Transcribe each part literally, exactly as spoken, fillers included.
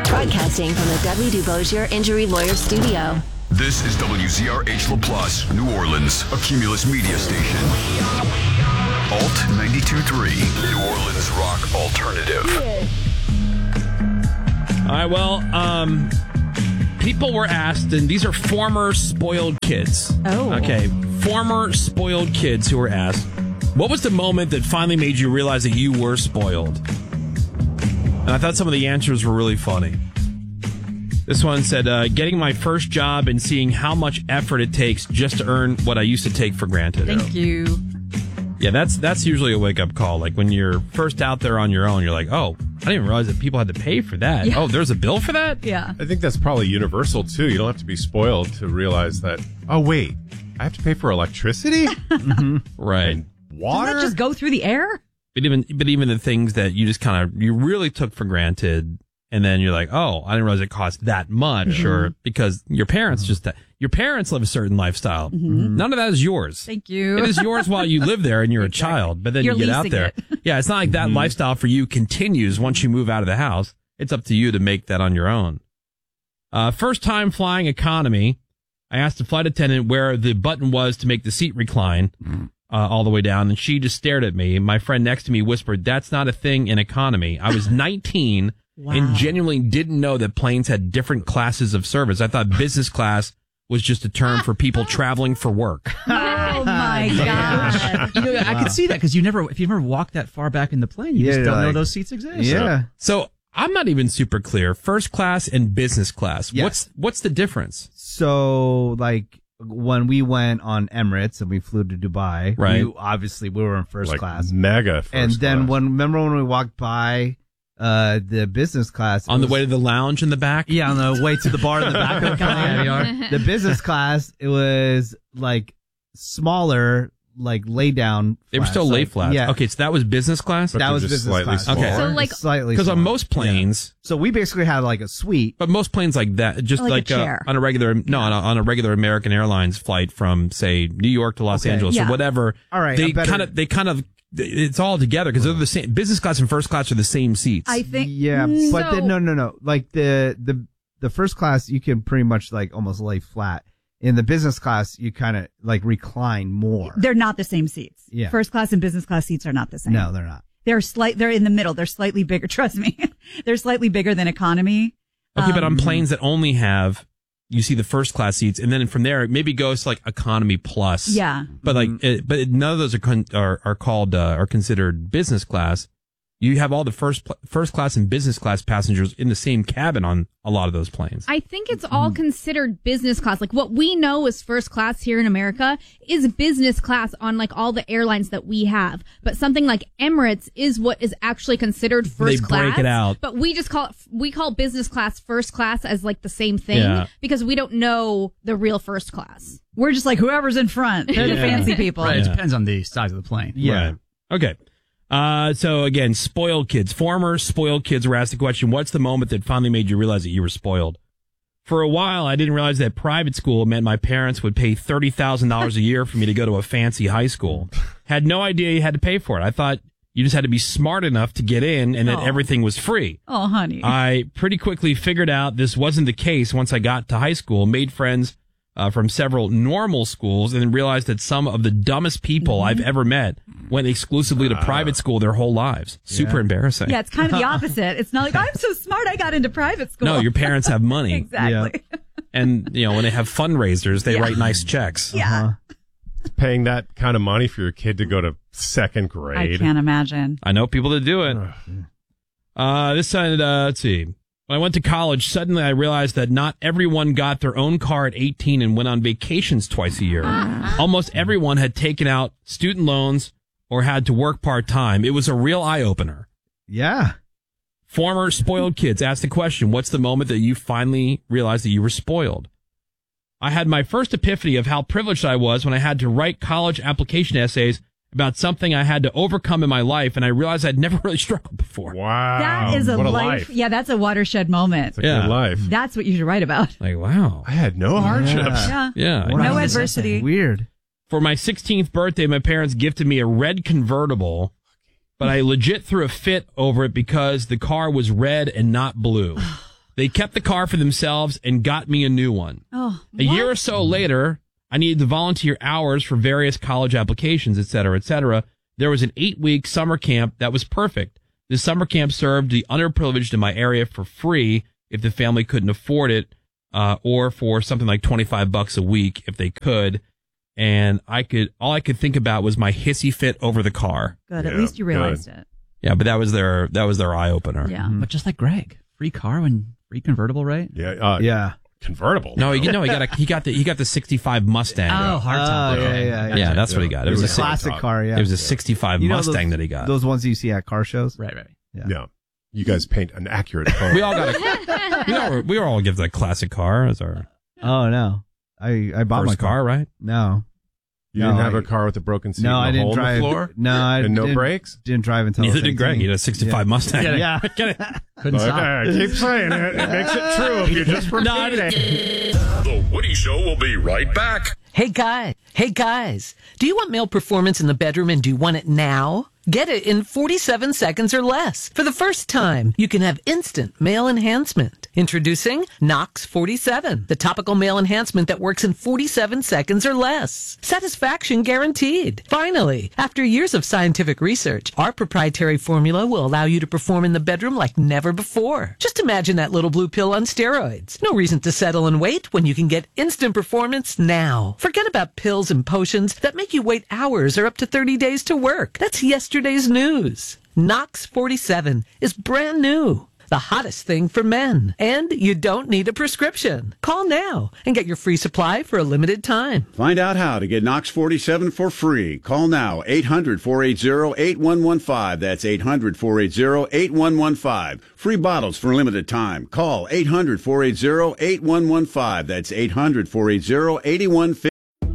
Broadcasting from the W. DuBoisier Injury Lawyer Studio. This is W Z R H La Place, New Orleans, a Cumulus media station. Alt ninety-two point three, New Orleans rock alternative. All right, well, um, people were asked, and these are former spoiled kids. Oh. Okay, former spoiled kids who were asked, what was the moment that finally made you realize that you were spoiled? And I thought some of the answers were really funny. This one said, uh, getting my first job and seeing how much effort it takes just to earn what I used to take for granted. Thank you. Yeah, that's that's usually a wake-up call. Like when you're first out there on your own, you're like, oh, I didn't even realize that people had to pay for that. Yeah. Oh, there's a bill for that? Yeah. I think that's probably universal, too. You don't have to be spoiled to realize that, oh, wait, I have to pay for electricity? mm-hmm. Right. And water? Doesn't that just go through the air? But even, but even the things that you just kind of, you really took for granted, and then you're like, oh, I didn't realize it cost that much, mm-hmm. or because your parents just, your parents live a certain lifestyle. Mm-hmm. None of that is yours. Thank you. It is yours while you live there and you're exactly. a child, but then you're you get out there. It. Yeah, it's not like that mm-hmm. lifestyle for you continues once you move out of the house. It's up to you to make that on your own. Uh, first time flying economy, I asked the flight attendant where the button was to make the seat recline. Mm-hmm. Uh, all the way down, and she just stared at me. My friend next to me whispered, that's not a thing in economy. I was nineteen wow. and genuinely didn't know that planes had different classes of service. I thought business class was just a term for people traveling for work. Oh, my gosh. You know, wow. I could see that because you never, if you never walked that far back in the plane, you yeah, just don't like, know those seats exist. Yeah. So, so I'm not even super clear. First class and business class. Yes. What's what's the difference? So, like, when we went on Emirates and we flew to Dubai, right? We, obviously, we were in first like class, mega first and then class. when remember when we walked by uh, the business class on was, the way to the lounge in the back, yeah, on the way to the bar in the back of the plane. The business class, it was like smaller, like lay down. They were still lay like, flats. Yeah. Okay, so that was business class. But that was business slightly class. Smaller. Okay, so like slightly because on smaller. most planes, yeah. So we basically had like a suite, but most planes like that, just like, like, a uh, chair. on a regular no, on a, on a regular American Airlines flight from say New York to Los okay. Angeles yeah. or whatever. All right, they better... kind of they kind of it's all together because they're the same. Business class and first class are the same seats. I think. Yeah, mm, but so, the, no, no, no. Like the the the first class, you can pretty much like almost lay flat. In the business class, you kind of like recline more. They're not the same seats. Yeah. First class and business class seats are not the same. No, they're not. They're slight. They're in the middle. They're slightly bigger. Trust me. They're slightly bigger than economy. Okay, um, but on planes that only have, you see the first class seats, and then from there it maybe goes to like economy plus. Yeah. But like, it, but none of those are con- are, are called uh, are considered business class. You have all the first pl- first class and business class passengers in the same cabin on a lot of those planes. I think it's all considered business class. Like what we know as first class here in America is business class on like all the airlines that we have. But something like Emirates is what is actually considered first They class. break it out. But we just call it, we call business class first class as like the same thing Yeah. because we don't know the real first class. We're just like whoever's in front. They're the Yeah. fancy people. Right. Yeah. It depends on the size of the plane. Yeah. Right. Okay. Uh, so again, spoiled kids, former spoiled kids were asked the question, what's the moment that finally made you realize that you were spoiled? For a while, I didn't realize that private school meant my parents would pay thirty thousand dollars a year for me to go to a fancy high school. Had no idea you had to pay for it. I thought you just had to be smart enough to get in and that Oh. everything was free. Oh, honey. I pretty quickly figured out this wasn't the case once I got to high school, made friends uh, from several normal schools, and then realized that some of the dumbest people Mm-hmm. I've ever met went exclusively to private school their whole lives. Super Yeah. embarrassing. Yeah, it's kind of the opposite. It's not like I'm so smart I got into private school. No, your parents have money. Exactly. And, you know, when they have fundraisers, they Yeah. write nice checks. Yeah. Paying that kind of money for your kid to go to second grade. I can't imagine. I know people that do it. Uh, this side, uh, let's see. When I went to college, suddenly I realized that not everyone got their own car at eighteen and went on vacations twice a year. Almost everyone had taken out student loans or had to work part-time. It was a real eye-opener. Yeah. Former spoiled kids asked the question, what's the moment that you finally realized that you were spoiled? I had my first epiphany of how privileged I was when I had to write college application essays about something I had to overcome in my life, and I realized I'd never really struggled before. Wow. That is a, what a life, life. Yeah, that's a watershed moment. It's a Yeah. good life. That's what you should write about. Like, wow. I had no hardships. Yeah. Yeah. I No know. adversity. Weird. For my sixteenth birthday, my parents gifted me a red convertible, but I legit threw a fit over it because the car was red and not blue. They kept the car for themselves and got me a new one. Oh, a year or so later, I needed to volunteer hours for various college applications, et cetera, et cetera. There was an eight-week summer camp that was perfect. The summer camp served the underprivileged in my area for free if the family couldn't afford it, uh, or for something like twenty-five bucks a week if they could. And I could, all I could think about was my hissy fit over the car. Good. At Yeah, least you realized good. it. Yeah, but that was their, that was their eye opener. Yeah. But just like Greg, free car and free convertible, right? Yeah. Uh, Yeah. Convertible. No, he, no, he got a, he got the, he got the sixty-five Mustang. Oh, hardtop. Oh, yeah, okay. yeah, yeah. yeah, that's what he got. It was, It a, was a si- classic car, yeah. It was a sixty-five You know Mustang those, that he got. Those ones you see at car shows? Right, right. Yeah. You guys paint an accurate car. We all got a, we all, we all give that classic car as our Oh, no. I, I bought first my car. car, right? No. You No, didn't have I- a car with a broken seat No, and a I didn't hole drive. in the floor? No, I And no didn't, brakes? Didn't drive until I Neither was did Greg. eighteen. He had a sixty-five Mustang. Yeah. Get it? Couldn't stop. Okay, keep saying it. It makes it true if you just repeat No, it. The Woody Show will be right back. Hey guy, hey guys, do you want male performance in the bedroom and do you want it now? Get it in forty-seven seconds or less. For the first time, you can have instant male enhancement. Introducing Nox forty-seven, the topical male enhancement that works in forty-seven seconds or less. Satisfaction guaranteed. Finally, after years of scientific research, our proprietary formula will allow you to perform in the bedroom like never before. Just imagine that little blue pill on steroids. No reason to settle and wait when you can get instant performance now. Forget about pills and potions that make you wait hours or up to thirty days to work. That's yesterday's news. Nox forty-seven is brand new. The hottest thing for men. And you don't need a prescription. Call now and get your free supply for a limited time. Find out how to get Nox forty-seven for free. Call now, eight hundred, four eight zero, eight one one five. That's eight hundred, four eight zero, eight one one five. Free bottles for a limited time. Call eight hundred, four eight zero, eight one one five. That's eight hundred, four eight zero, eight one five.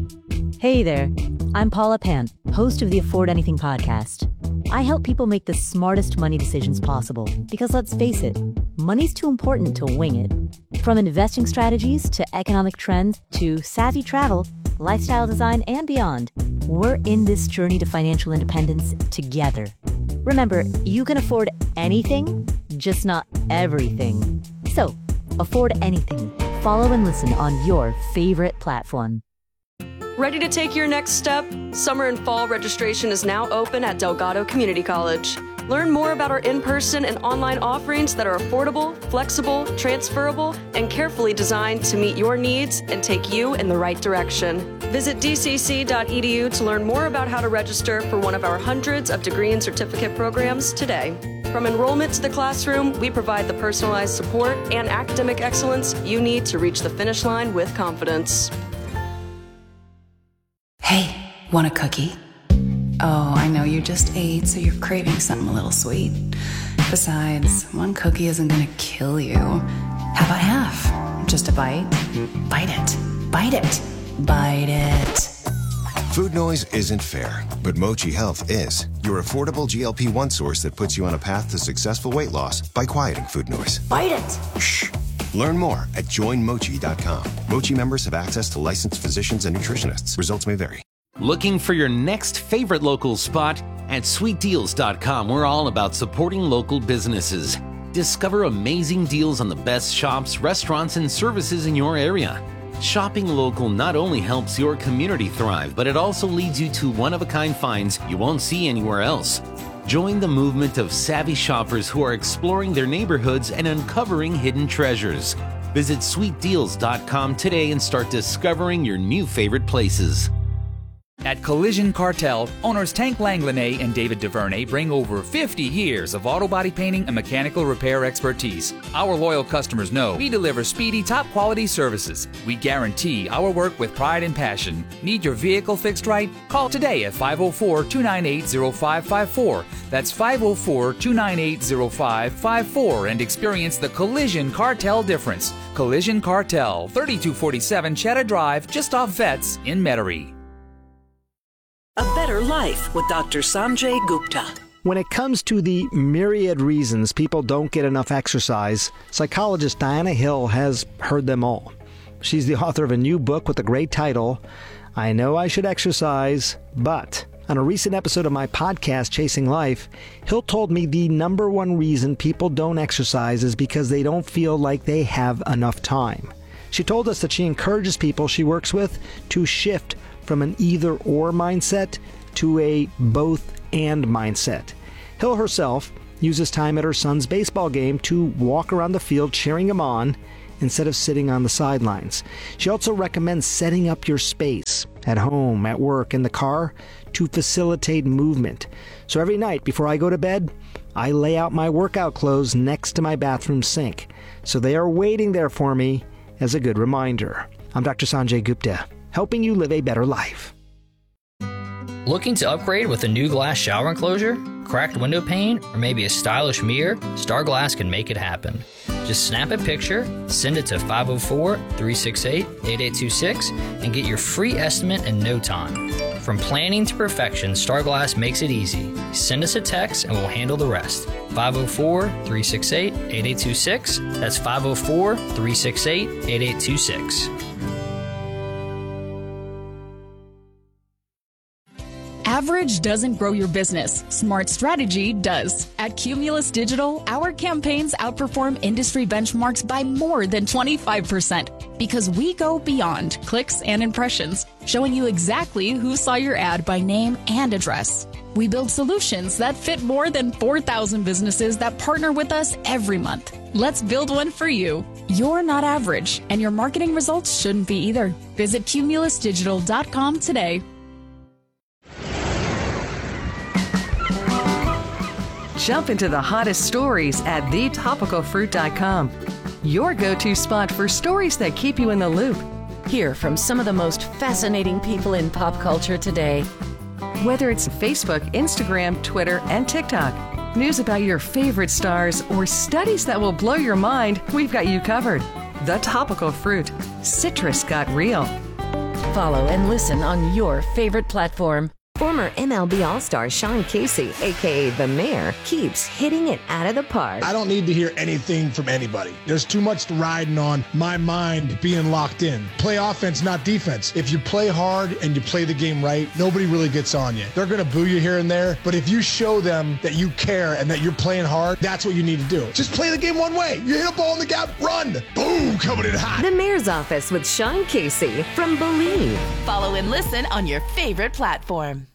Hey there, I'm Paula Pant, host of the Afford Anything podcast. I help people make the smartest money decisions possible because let's face it, money's too important to wing it. From investing strategies to economic trends to savvy travel, lifestyle design, and beyond, we're in this journey to financial independence together. Remember, you can afford anything, just not everything. So, afford anything. Follow and listen on your favorite platform. Ready to take your next step? Summer and fall registration is now open at Delgado Community College. Learn more about our in-person and online offerings that are affordable, flexible, transferable, and carefully designed to meet your needs and take you in the right direction. Visit d c c dot e d u to learn more about how to register for one of our hundreds of degree and certificate programs today. From enrollment to the classroom, we provide the personalized support and academic excellence you need to reach the finish line with confidence. Hey, want a cookie? Oh, I know you just ate, so you're craving something a little sweet. Besides, one cookie isn't gonna kill you. How about half? Just a bite? Bite it. Bite it. Bite it. Food noise isn't fair, but Mochi Health is. Your affordable G L P one source that puts you on a path to successful weight loss by quieting food noise. Bite it. Shh. Learn more at join mochi dot com. Mochi members have access to licensed physicians and nutritionists. Results may vary. Looking for your next favorite local spot? At sweet deals dot com, we're all about supporting local businesses. Discover amazing deals on the best shops, restaurants, and services in your area. Shopping local not only helps your community thrive, but it also leads you to one-of-a-kind finds you won't see anywhere else. Join the movement of savvy shoppers who are exploring their neighborhoods and uncovering hidden treasures. Visit sweet deals dot com today and start discovering your new favorite places. At Collision Cartel, owners Tank Langlanay and David DuVernay bring over fifty years of auto body painting and mechanical repair expertise. Our loyal customers know we deliver speedy, top-quality services. We guarantee our work with pride and passion. Need your vehicle fixed right? Call today at five oh four, two nine eight, oh five five four. That's five oh four, two nine eight, oh five five four and experience the Collision Cartel difference. Collision Cartel, thirty-two forty-seven Cheddar Drive, just off Vets in Metairie. A better life with Doctor Sanjay Gupta. When it comes to the myriad reasons people don't get enough exercise, psychologist Diana Hill has heard them all. She's the author of a new book with the great title, I Know I Should Exercise, But... On a recent episode of my podcast, Chasing Life, Hill told me the number one reason people don't exercise is because they don't feel like they have enough time. She told us that she encourages people she works with to shift from an either-or mindset to a both-and mindset. Hill herself uses time at her son's baseball game to walk around the field cheering him on instead of sitting on the sidelines. She also recommends setting up your space at home, at work, in the car to facilitate movement. So every night before I go to bed, I lay out my workout clothes next to my bathroom sink. So they are waiting there for me as a good reminder. I'm Doctor Sanjay Gupta, helping you live a better life. Looking to upgrade with a new glass shower enclosure, cracked window pane, or maybe a stylish mirror? Star Glass can make it happen. Just snap a picture, send it to five oh four, three six eight, eight eight two six, and get your free estimate in no time. From planning to perfection, Star Glass makes it easy. Send us a text and we'll handle the rest. five oh four, three six eight, eight eight two six. That's five oh four, three six eight, eight eight two six. Average doesn't grow your business. Smart strategy does. At Cumulus Digital, our campaigns outperform industry benchmarks by more than twenty-five percent because we go beyond clicks and impressions, showing you exactly who saw your ad by name and address. We build solutions that fit more than four thousand businesses that partner with us every month. Let's build one for you. You're not average, and your marketing results shouldn't be either. Visit cumulus digital dot com today. Jump into the hottest stories at the topical fruit dot com. Your go-to spot for stories that keep you in the loop. Hear from some of the most fascinating people in pop culture today. Whether it's Facebook, Instagram, Twitter, and TikTok, news about your favorite stars, or studies that will blow your mind, we've got you covered. The Topical Fruit. Citrus got real. Follow and listen on your favorite platform. Former M L B All-Star Sean Casey, a k a. The Mayor, keeps hitting it out of the park. I don't need to hear anything from anybody. There's too much riding on my mind being locked in. Play offense, not defense. If you play hard and you play the game right, nobody really gets on you. They're going to boo you here and there, but if you show them that you care and that you're playing hard, that's what you need to do. Just play the game one way. You hit a ball in the gap, run. Boom, coming in hot. The Mayor's Office with Sean Casey from Believe. Follow and listen on your favorite platform.